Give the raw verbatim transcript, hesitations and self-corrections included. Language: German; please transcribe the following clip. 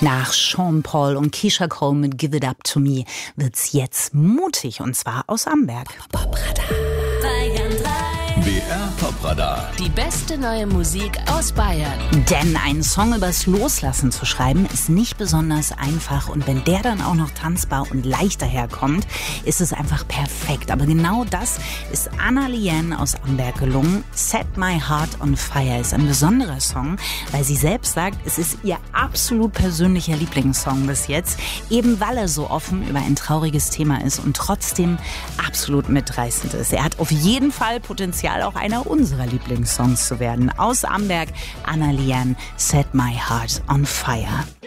Nach Sean Paul und Keyshia Cole mit Give It Up To Me wird's jetzt mutig, und zwar aus Amberg. B R Popradar. Die beste neue Musik aus Bayern. Denn einen Song übers Loslassen zu schreiben, ist nicht besonders einfach. Und wenn der dann auch noch tanzbar und leicht daherkommt, ist es einfach perfekt. Aber genau das ist Anna Liane aus Amberg gelungen. Set My Heart on Fire ist ein besonderer Song, weil sie selbst sagt, es ist ihr absolut persönlicher Lieblingssong bis jetzt. Eben weil er so offen über ein trauriges Thema ist und trotzdem absolut mitreißend ist. Er hat auf jeden Fall Potenzial, auch einer unserer Lieblingssongs zu werden. Aus Amberg, Anna Liane, Set My Heart on Fire.